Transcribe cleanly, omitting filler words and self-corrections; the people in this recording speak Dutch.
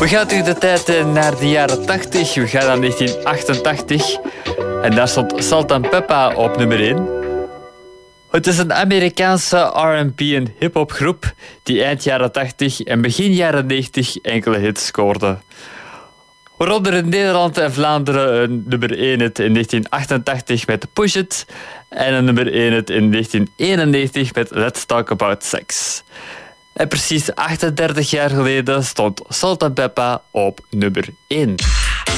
We gaan terug de tijd naar de jaren 80. We gaan naar 1988. En daar stond Salt-N-Pepa op nummer 1. Het is een Amerikaanse R&B en hip-hop groep die eind jaren 80 en begin jaren 90 enkele hits scoorde. Waaronder in Nederland en Vlaanderen een nummer 1 hit in 1988 met Push It en een nummer 1 hit in 1991 met Let's Talk About Sex. En precies 38 jaar geleden stond Salt-N-Pepa op nummer 1.